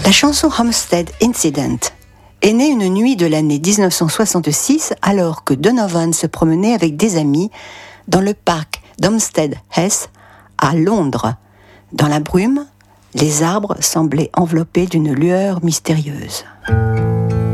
La chanson Homestead Incident est née une nuit de l'année 1966 alors que Donovan se promenait avec des amis dans le parc d'Hampstead Heath à Londres. Dans la brume, les arbres semblaient enveloppés d'une lueur mystérieuse.